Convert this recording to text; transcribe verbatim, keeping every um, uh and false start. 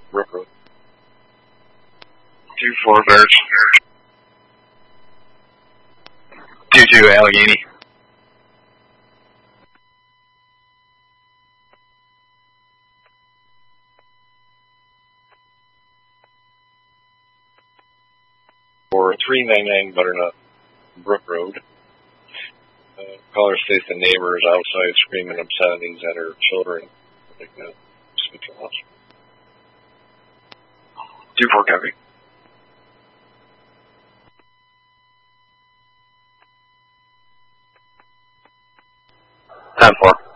Brook Road. Two four Bears. Two two Allegheny. For three ninety-nine Butternut Brook Road. Uh, caller states the neighbor is outside screaming obscenities at her children. I think that speaks to us. Two four copy. Ten four.